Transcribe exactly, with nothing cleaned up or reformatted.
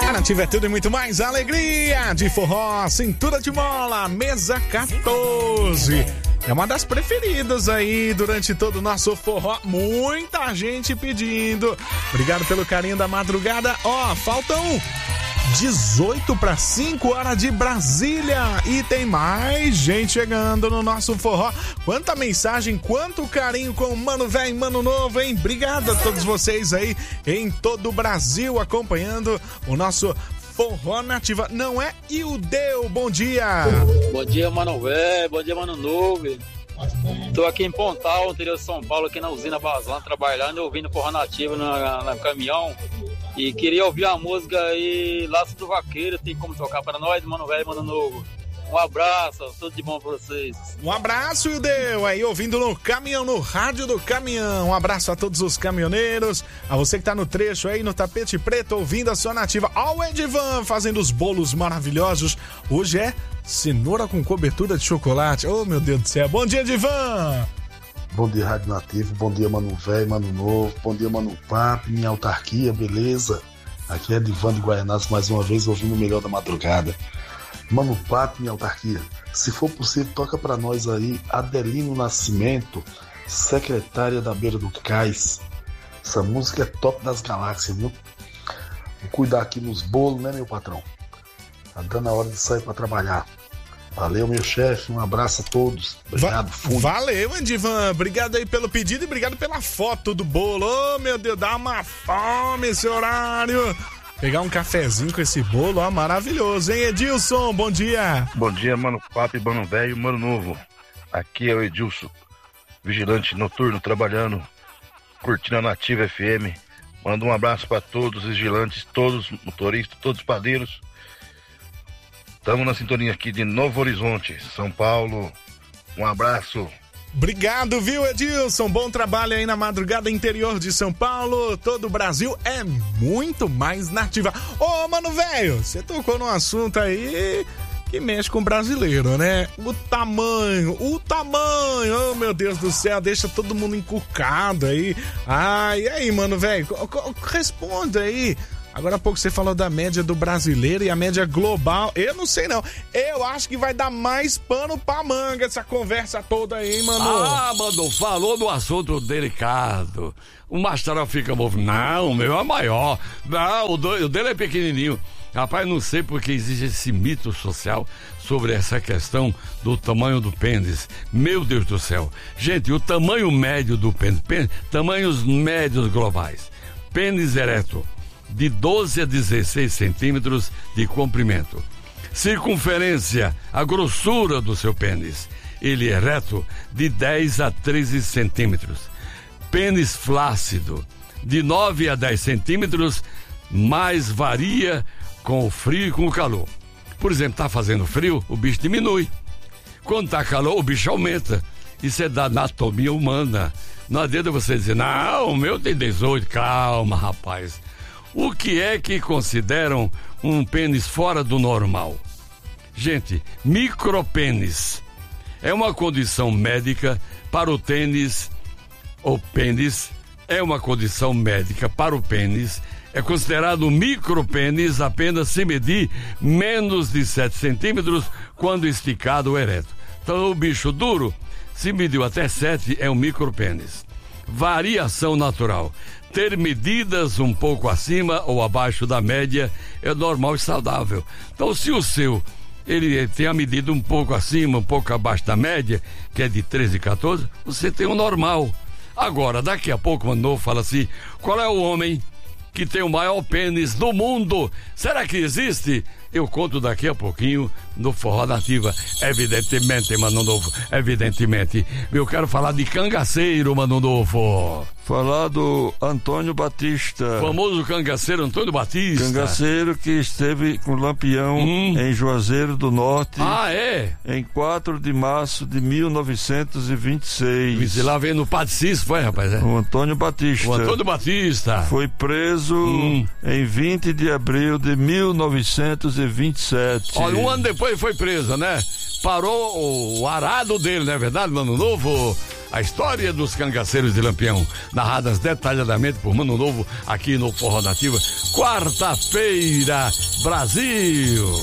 Nativa é tudo e muito mais alegria de forró, cintura de mola, mesa quatorze. É uma das preferidas aí durante todo o nosso forró. Muita gente pedindo. Obrigado pelo carinho da madrugada. Ó, faltam dezoito para cinco horas de Brasília e tem mais gente chegando no nosso forró. Quanta mensagem, quanto carinho com o Mano Velho e Mano Novo, hein? Obrigado a todos vocês aí em todo o Brasil acompanhando o nosso Forró Nativa. Não é Ildeu, bom dia. Bom dia, Mano Velho, bom dia, Mano Novo. Tô aqui em Pontal, interior de São Paulo, aqui na usina Vazlã, trabalhando, ouvindo Forró Nativa no caminhão. E queria ouvir a música aí, Laço do Vaqueiro, tem como tocar para nós, Mano Velho, Mano Novo. Um abraço, tudo de bom pra vocês. Um abraço, Ildeu, aí ouvindo no caminhão, no rádio do caminhão. Um abraço a todos os caminhoneiros, a você que tá no trecho aí, no tapete preto, ouvindo a sua nativa. Ó o Edivan fazendo os bolos maravilhosos. Hoje é cenoura com cobertura de chocolate. Oh, meu Deus do céu. Bom dia, Edivan. Bom dia, Rádio Nativo. Bom dia, Mano Velho, Mano Novo. Bom dia, Mano Papo, minha autarquia, beleza? Aqui é Edivan de Guaianás, mais uma vez ouvindo o melhor da madrugada. Mano Papo, minha autarquia, se for possível, toca pra nós aí Adelino Nascimento, secretária da Beira do Cais. Essa música é top das galáxias, viu? Vou cuidar aqui nos bolos, né, meu patrão? Tá dando a hora de sair pra trabalhar. Valeu, meu chefe, um abraço a todos. Obrigado, Va- Valeu, Edivan. Obrigado aí pelo pedido e obrigado pela foto do bolo. Oh, meu Deus, dá uma fome esse horário. Pegar um cafezinho com esse bolo, ó, maravilhoso, hein, Edilson? Bom dia. Bom dia, Mano Papo, Mano Velho, Mano Novo. Aqui é o Edilson, vigilante noturno, trabalhando, curtindo a Nativa F M. Manda um abraço para todos os vigilantes, todos os motoristas, todos os padeiros. Estamos na sintonia aqui de Novo Horizonte, São Paulo. Um abraço. Obrigado, viu, Edilson? Bom trabalho aí na madrugada, interior de São Paulo. Todo o Brasil é muito mais nativa. Ô, Mano Velho, você tocou num assunto aí que mexe com o brasileiro, né? O tamanho, o tamanho, oh, meu Deus do céu, deixa todo mundo encucado aí. Ah, e aí, Mano Velho, responda aí. Agora há pouco você falou da média do brasileiro e a média global. Eu não sei não. Eu acho que vai dar mais pano pra manga essa conversa toda aí, hein, Mano? Ah, Mano, falou do assunto delicado. O Mastral fica movido. Não, o meu é maior. Não, o, do, o dele é pequenininho. Rapaz, não sei porque existe esse mito social sobre essa questão do tamanho do pênis. Meu Deus do céu. Gente, o tamanho médio do pênis, pênis tamanhos médios globais. Pênis ereto, de doze a dezesseis centímetros de comprimento. Circunferência, a grossura do seu pênis. Ele é reto, de dez a treze centímetros. Pênis flácido, de nove a dez centímetros, mas varia com o frio e com o calor. Por exemplo, tá fazendo frio, o bicho diminui. Quando tá calor, o bicho aumenta. Isso é da anatomia humana. Não adianta você dizer, não, o meu tem dezoito. Calma, rapaz. O que é que consideram um pênis fora do normal? Gente, micropênis é uma condição médica para o tênis, ou pênis é uma condição médica para o pênis. É considerado micropênis apenas se medir menos de sete centímetros quando esticado ou ereto. Então o bicho duro, se mediu até sete, é um micropênis. Variação natural. Ter medidas um pouco acima ou abaixo da média é normal e saudável. Então, se o seu, ele tem a medida um pouco acima, um pouco abaixo da média, que é de treze, quatorze, você tem o normal. Agora, daqui a pouco, o Mano Novo fala assim, qual é o homem que tem o maior pênis do mundo? Será que existe? Eu conto daqui a pouquinho no Forró Nativa. Evidentemente, Mano Novo, evidentemente. Eu quero falar de cangaceiro, Mano Novo. Falar do Antônio Batista. Famoso cangaceiro Antônio Batista. Cangaceiro que esteve com Lampião hum. em Juazeiro do Norte. Ah, é? Em quatro de março de mil novecentos e vinte e seis. E lá vem no Patricis, foi, rapaz? É? O Antônio Batista. O Antônio Batista. Foi preso hum. em vinte de abril de mil novecentos e vinte e sete. Olha, um ano depois foi preso, né? Parou o arado dele, não é verdade, Mano Novo? A história dos cangaceiros de Lampião, narradas detalhadamente por Mano Novo aqui no Forró Nativa. Quarta-feira, Brasil!